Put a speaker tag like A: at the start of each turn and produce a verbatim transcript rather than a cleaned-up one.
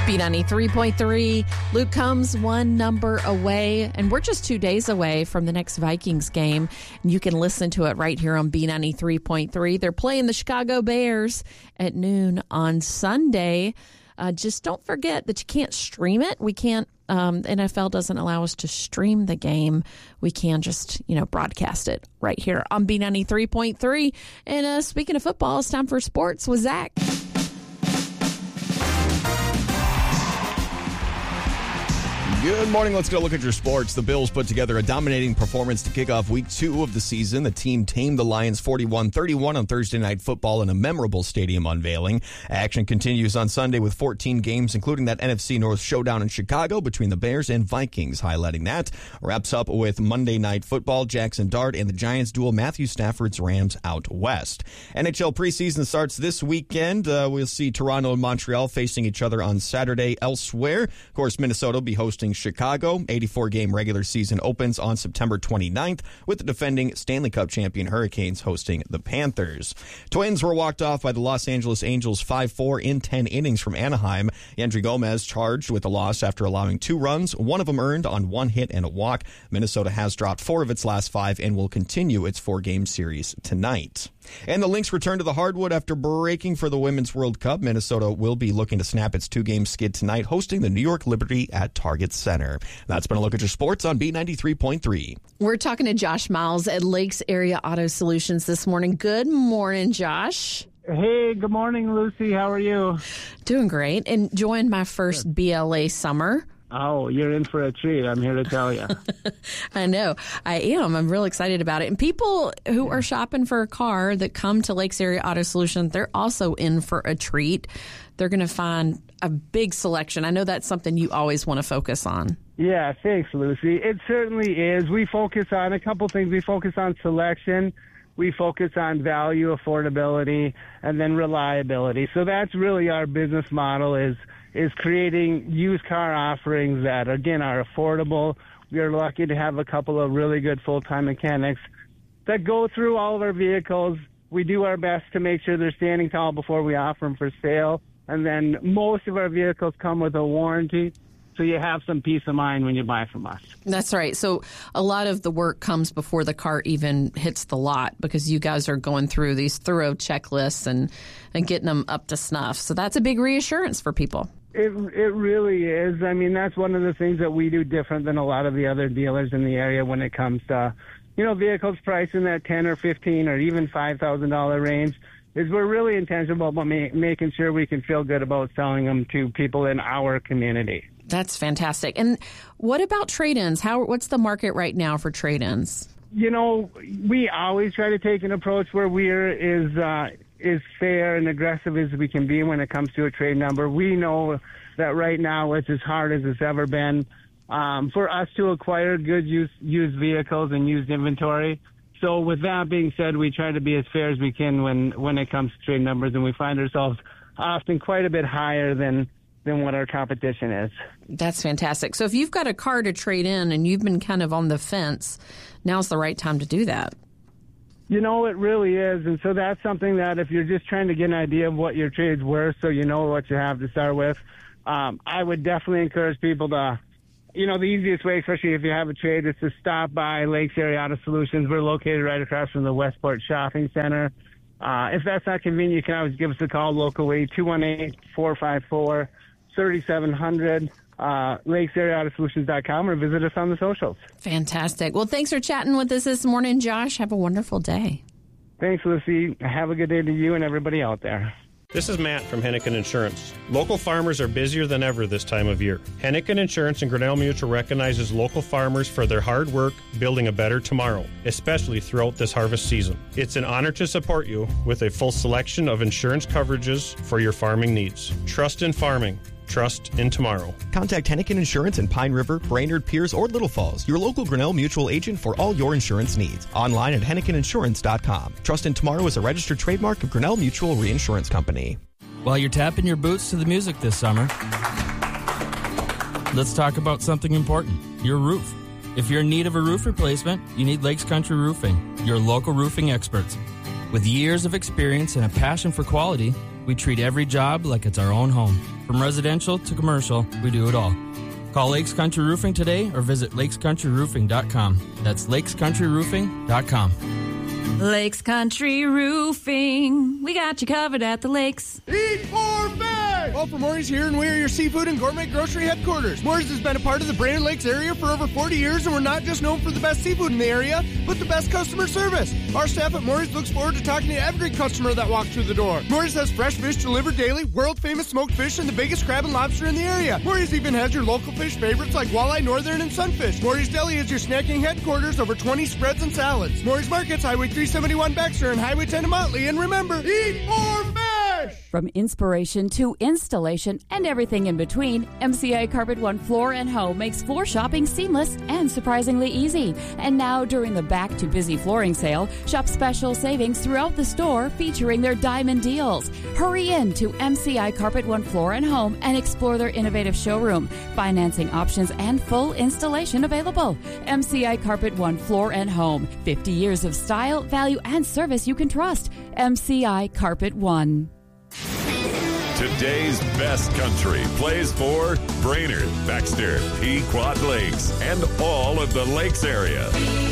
A: B ninety-three point three. Luke Combs one number away, and we're just two days away from the next Vikings game. And you can listen to it right here on B ninety-three point three. They're playing the Chicago Bears at noon on Sunday. Uh, just don't forget that you can't stream it. We can't, um, N F L doesn't allow us to stream the game. We can just, you know, broadcast it right here on B ninety-three point three. And uh, speaking of football, it's time for sports with Zach.
B: Good morning. Let's go look at your sports. The Bills put together a dominating performance to kick off week two of the season. The team tamed the Lions forty-one thirty-one on Thursday Night Football in a memorable stadium unveiling. Action continues on Sunday with fourteen games, including that N F C North showdown in Chicago between the Bears and Vikings, highlighting that. Wraps up with Monday Night Football, Jackson Dart and the Giants duel Matthew Stafford's Rams out west. N H L preseason starts this weekend. Uh, we'll see Toronto and Montreal facing each other on Saturday elsewhere. Of course, Minnesota will be hosting Chicago. eighty-four game regular season opens on September twenty-ninth with the defending Stanley Cup champion Hurricanes hosting the Panthers. Twins were walked off by the Los Angeles Angels five four in ten innings from Anaheim. Yandry Gomez charged with the loss after allowing two runs, one of them earned on one hit and a walk. Minnesota has dropped four of its last five and will continue its four-game series tonight. And the Lynx return to the hardwood after breaking for the Women's World Cup. Minnesota will be looking to snap its two-game skid tonight, hosting the New York Liberty at Target Center. That's been a look at your sports on B ninety-three point three.
A: We're talking to Josh Miles at Lakes Area Auto Solutions this morning. Good morning, Josh.
C: Hey, good morning, Lucy. How are you?
A: Doing great. Enjoying my first Good. B L A summer.
C: Oh, you're in for a treat. I'm here to tell you.
A: I know. I am. I'm real excited about it. And people who are shopping for a car that come to Lakes Area Auto Solutions, they're also in for a treat. They're going to find a big selection. I know that's something you always want to focus on.
C: Yeah, thanks, Lucy. It certainly is. We focus on a couple things. We focus on selection. We focus on value, affordability, and then reliability. So that's really our business model is is creating used car offerings that, again, are affordable. We are lucky to have a couple of really good full-time mechanics that go through all of our vehicles. We do our best to make sure they're standing tall before we offer them for sale. And then most of our vehicles come with a warranty, so you have some peace of mind when you buy from us.
A: That's right. So a lot of the work comes before the car even hits the lot because you guys are going through these thorough checklists and, and getting them up to snuff. So that's a big reassurance for people.
C: It it really is. I mean, that's one of the things that we do different than a lot of the other dealers in the area when it comes to, you know, vehicles priced in that ten or fifteen or even five thousand dollars range. Is we're really intentional about ma- making sure we can feel good about selling them to people in our community.
A: That's fantastic. And what about trade-ins? How what's the market right now for trade-ins?
C: You know, we always try to take an approach where we're is uh, is fair and aggressive as we can be when it comes to a trade number. We know that right now it's as hard as it's ever been um, for us to acquire good used, used vehicles and used inventory. So with that being said, we try to be as fair as we can when, when it comes to trade numbers, and we find ourselves often quite a bit higher than than what our competition is.
A: That's fantastic. So if you've got a car to trade in and you've been kind of on the fence, now's the right time to do that.
C: You know, it really is. And so that's something that if you're just trying to get an idea of what your trade's worth so you know what you have to start with, um, I would definitely encourage people to, you know, the easiest way, especially if you have a trade, is to stop by Lakes Area Auto Solutions. We're located right across from the Westport Shopping Center. Uh, if that's not convenient, you can always give us a call locally, two one eight, four five four, three seven zero zero, uh, lakes area auto solutions dot com, or visit us on the socials.
A: Fantastic. Well, thanks for chatting with us this morning, Josh. Have a wonderful day.
C: Thanks, Lucy. Have a good day to you and everybody out there.
D: This is Matt from Henniken Insurance. Local farmers are busier than ever this time of year. Henniken Insurance and Grinnell Mutual recognizes local farmers for their hard work building a better tomorrow, especially throughout this harvest season. It's an honor to support you with a full selection of insurance coverages for your farming needs. Trust in farming. Trust in tomorrow.
B: Contact Henniken Insurance in Pine River, Brainerd, Pierce, or Little Falls, your local Grinnell Mutual agent for all your insurance needs. Online at henniken insurance dot com. Trust in Tomorrow is a registered trademark of Grinnell Mutual Reinsurance Company.
E: While you're tapping your boots to the music this summer, let's talk about something important, your roof. If you're in need of a roof replacement, you need Lakes Country Roofing, your local roofing experts. With years of experience and a passion for quality, We treat every job like it's our own home. From residential to commercial, we do it all. Call Lakes Country Roofing today or visit lakes country roofing dot com. That's lakes country roofing dot com.
F: Lakes Country Roofing. We got you covered at the lakes.
G: Eat or beg! Well, for Maury's here, and we are your seafood and gourmet grocery headquarters. Maury's has been a part of the Brandon Lakes area for over forty years, and we're not just known for the best seafood in the area, but the best customer service. Our staff at Maury's looks forward to talking to every customer that walks through the door. Maury's has fresh fish delivered daily, world-famous smoked fish, and the biggest crab and lobster in the area. Maury's even has your local fish favorites like walleye, northern, and sunfish. Maury's Deli is your snacking headquarters, over twenty spreads and salads. Maury's Markets, Highway three seventy-one Baxter and Highway ten to Motley. And remember, eat or fish!
H: From inspiration to installation and everything in between, M C I Carpet One Floor and Home makes floor shopping seamless and surprisingly easy. And now during the Back to Busy flooring sale, shop special savings throughout the store featuring their diamond deals. Hurry in to M C I Carpet One Floor and Home and explore their innovative showroom. Financing options and full installation available. M C I Carpet One Floor and Home. fifty years of style, value, and service you can trust. M C I Carpet One.
I: Today's best country plays for Brainerd, Baxter, Pequot Lakes, and all of the Lakes area.